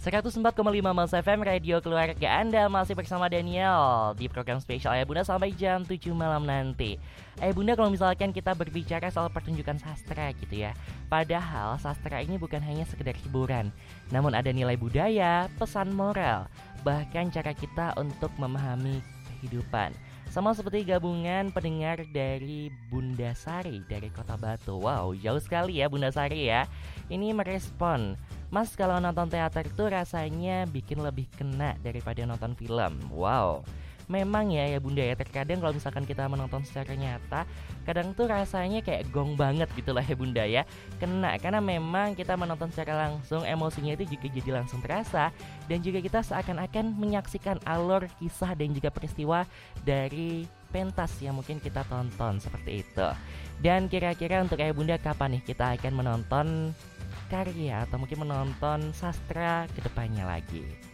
104,5 Mas FM Radio Keluarga Anda masih bersama Daniel di program spesial Ayah Bunda sampai jam 7 malam nanti. Ayah Bunda, kalau misalkan kita berbicara soal pertunjukan sastra gitu ya, padahal sastra ini bukan hanya sekedar hiburan, namun ada nilai budaya, pesan moral, bahkan cara kita untuk memahami kehidupan. Sama seperti gabungan pendengar dari Bunda Sari dari Kota Batu. Wow, jauh sekali ya Bunda Sari ya. Ini merespon, Mas, kalau nonton teater itu rasanya bikin lebih kena daripada nonton film. Wow, memang ya Bunda ya, terkadang kalau misalkan kita menonton secara nyata, kadang tuh rasanya kayak gong banget gitu lah ya Bunda ya. Kena, karena memang kita menonton secara langsung, emosinya itu juga jadi langsung terasa. Dan juga kita seakan-akan menyaksikan alur kisah dan juga peristiwa dari pentas yang mungkin kita tonton seperti itu. Dan kira-kira untuk Ayah Bunda, kapan nih kita akan menonton karya atau mungkin menonton sastra kedepannya lagi?